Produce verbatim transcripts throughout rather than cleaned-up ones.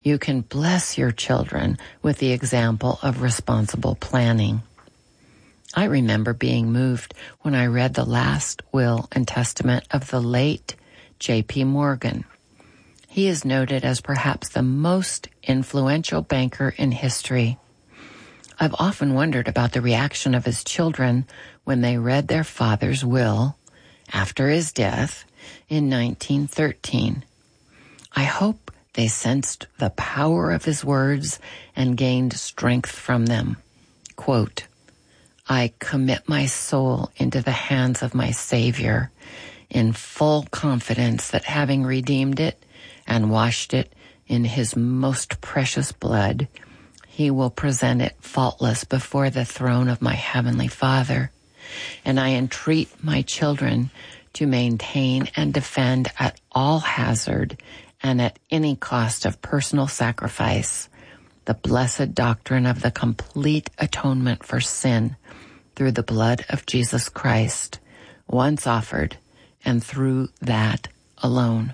You can bless your children with the example of responsible planning. I remember being moved when I read the last will and testament of the late J P Morgan. He is noted as perhaps the most influential banker in history. I've often wondered about the reaction of his children when they read their father's will after his death in nineteen thirteen. I hope they sensed the power of his words and gained strength from them. Quote, I commit my soul into the hands of my Savior in full confidence that having redeemed it and washed it in his most precious blood, he will present it faultless before the throne of my Heavenly Father. And I entreat my children to maintain and defend at all hazard and at any cost of personal sacrifice the blessed doctrine of the complete atonement for sin through the blood of Jesus Christ, once offered, and through that alone.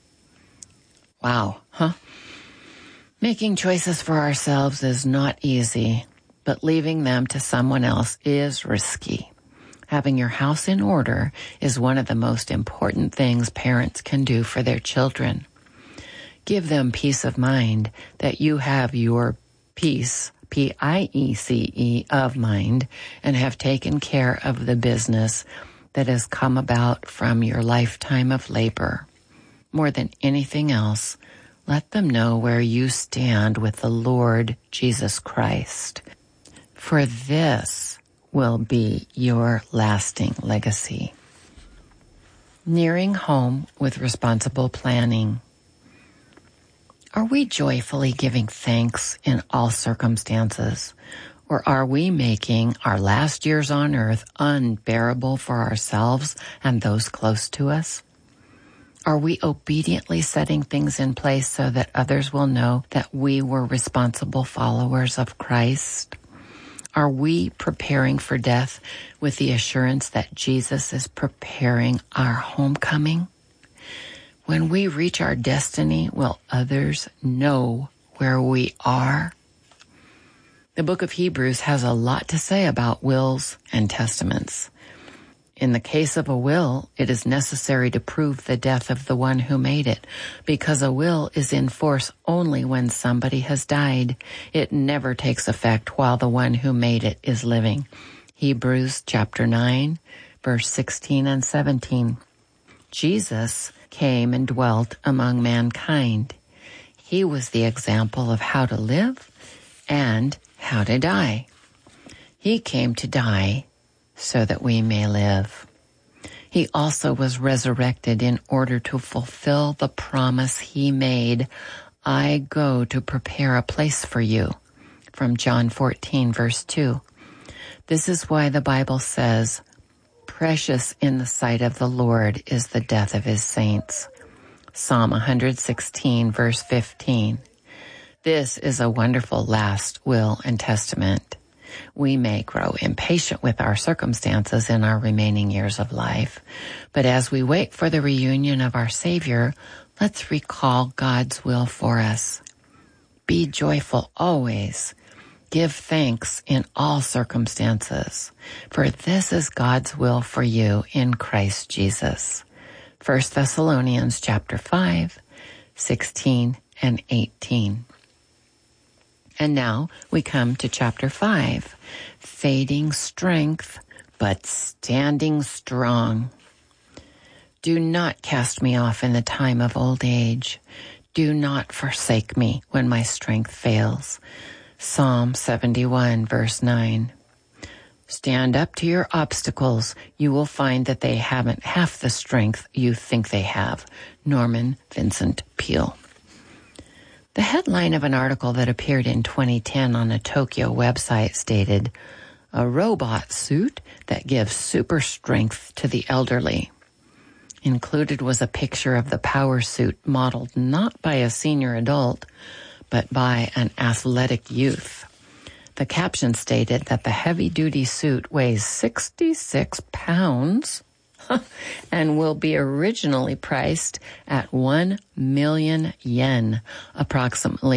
Wow, huh? Making choices for ourselves is not easy, but leaving them to someone else is risky. Having your house in order is one of the most important things parents can do for their children. Give them peace of mind that you have your peace, P I E C E, of mind, and have taken care of the business that has come about from your lifetime of labor. More than anything else, let them know where you stand with the Lord Jesus Christ. For this will be your lasting legacy. Nearing home with responsible planning. Are we joyfully giving thanks in all circumstances, or are we making our last years on earth unbearable for ourselves and those close to us? Are we obediently setting things in place so that others will know that we were responsible followers of Christ? Are we preparing for death with the assurance that Jesus is preparing our homecoming? When we reach our destiny, will others know where we are? The book of Hebrews has a lot to say about wills and testaments. In the case of a will, it is necessary to prove the death of the one who made it, because a will is in force only when somebody has died. It never takes effect while the one who made it is living. Hebrews chapter nine, verse sixteen and seventeen. Jesus came and dwelt among mankind. He was the example of how to live and how to die. He came to die so that we may live. He also was resurrected in order to fulfill the promise he made, I go to prepare a place for you, from John fourteen, verse two. This is why the Bible says, precious in the sight of the Lord is the death of his saints. Psalm one sixteen, verse fifteen. This is a wonderful last will and testament. We may grow impatient with our circumstances in our remaining years of life, but as we wait for the reunion of our Savior, let's recall God's will for us. Be joyful always. Give thanks in all circumstances, for this is God's will for you in Christ Jesus. First Thessalonians chapter five, sixteen and eighteen. And now we come to chapter five, fading strength, but standing strong. Do not cast me off in the time of old age. Do not forsake me when my strength fails. Psalm seventy-one, verse nine. Stand up to your obstacles. You will find that they haven't half the strength you think they have. Norman Vincent Peale. The headline of an article that appeared in twenty ten on a Tokyo website stated, a robot suit that gives super strength to the elderly. Included was a picture of the power suit modeled not by a senior adult, but by an athletic youth. The caption stated that the heavy-duty suit weighs sixty-six pounds and will be originally priced at one million yen, approximately